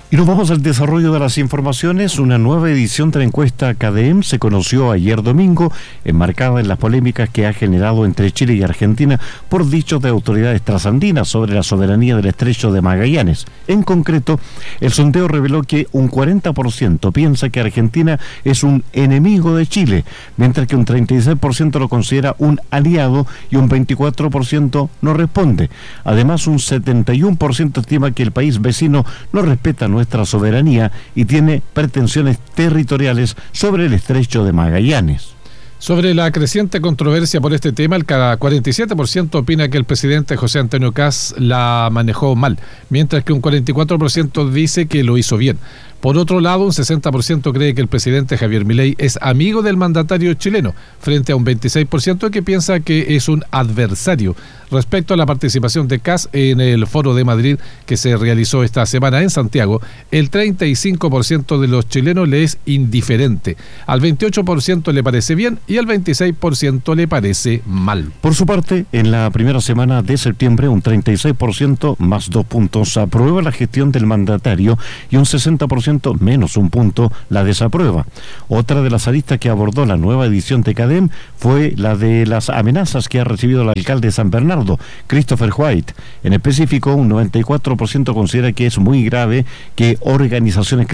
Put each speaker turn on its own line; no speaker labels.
Y nos vamos al desarrollo de las informaciones. Una nueva edición de la encuesta CADEM se conoció ayer domingo, enmarcada en las polémicas que ha generado entre Chile y Argentina por dichos de autoridades trasandinas sobre la soberanía del estrecho de Magallanes. En concreto, el sondeo reveló que un 40% piensa que Argentina es un enemigo de Chile, mientras que un 36% lo considera un aliado y un 24% no responde. Además, un 71% estima que el país vecino no respeta nuestra soberanía y tiene pretensiones territoriales sobre el estrecho de Magallanes.
Sobre la creciente controversia por este tema, el 47% opina que el presidente José Antonio Kast la manejó mal, mientras que un 44% dice que lo hizo bien. Por otro lado, un 60% cree que el presidente Javier Milei es amigo del mandatario chileno, frente a un 26% que piensa que es un adversario. Respecto a la participación de Kast en el Foro de Madrid que se realizó esta semana en Santiago, el 35% de los chilenos le es indiferente, al 28% le parece bien y al 26% le parece mal.
Por su parte, en la primera semana de septiembre, un 36% más 2 puntos aprueba la gestión del mandatario y un 60% menos 1 punto la desaprueba. Otra de las aristas que abordó la nueva edición de CADEM fue la de las amenazas que ha recibido el alcalde de San Bernardo, Christopher White. En específico, un 94% considera que es muy grave que organizaciones